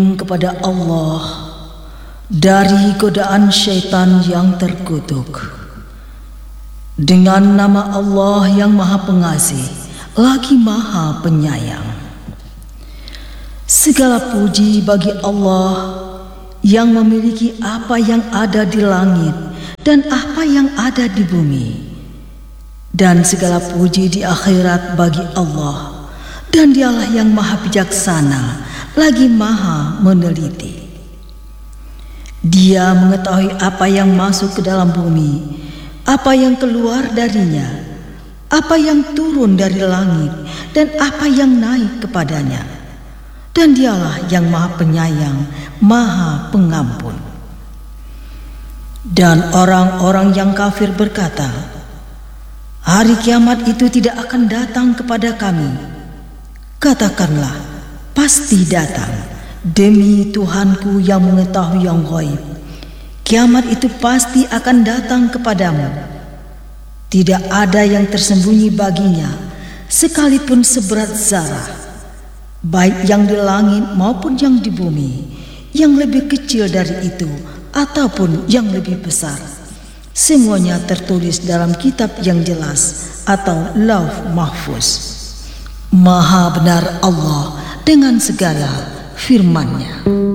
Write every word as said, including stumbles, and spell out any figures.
kepada Allah dari godaan syaitan yang terkutuk. Dengan nama Allah yang Maha Pengasih lagi Maha Penyayang. Segala puji bagi Allah yang memiliki apa yang ada di langit dan apa yang ada di bumi, dan segala puji di akhirat bagi Allah, dan Dialah yang Maha Bijaksana lagi Maha Meneliti. Dia mengetahui apa yang masuk ke dalam bumi, apa yang keluar darinya, apa yang turun dari langit, dan apa yang naik kepadanya. Dan Dialah yang Maha Penyayang, Maha Pengampun. Dan orang-orang yang kafir berkata, hari kiamat itu tidak akan datang kepada kami. Katakanlah, pasti datang, demi Tuhanku yang mengetahui yang gaib. Kiamat itu pasti akan datang kepadamu. Tidak ada yang tersembunyi baginya, sekalipun seberat zarah, baik yang di langit maupun yang di bumi, yang lebih kecil dari itu ataupun yang lebih besar. Semuanya tertulis dalam kitab yang jelas atau Lauh Mahfuz. Maha benar Allah dengan segala firman-Nya.